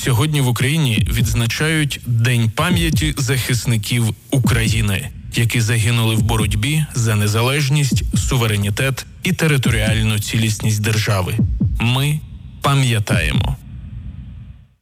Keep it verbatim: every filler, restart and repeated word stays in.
Сьогодні в Україні відзначають День пам'яті захисників України, які загинули в боротьбі за незалежність, суверенітет і територіальну цілісність держави. Ми пам'ятаємо.